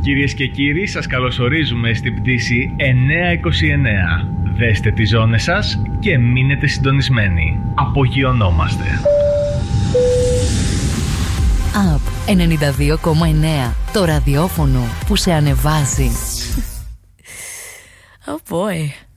Κυρίες και κύριοι, σας καλωσορίζουμε στην πτήση 929. Δέστε τις ζώνες σας και μείνετε συντονισμένοι. Απογειωνόμαστε. Up 92,9. Το ραδιόφωνο που σε ανεβάζει. Oh boy.